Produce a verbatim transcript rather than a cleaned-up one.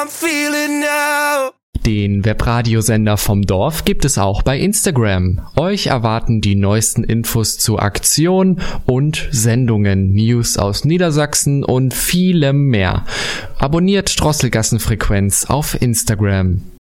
I'm feeling now. Den Webradiosender vom Dorf gibt es auch bei Instagram. Euch erwarten die neuesten Infos zu Aktionen und Sendungen, News aus Niedersachsen und vielem mehr. Abonniert Drosselgassenfrequenz auf Instagram.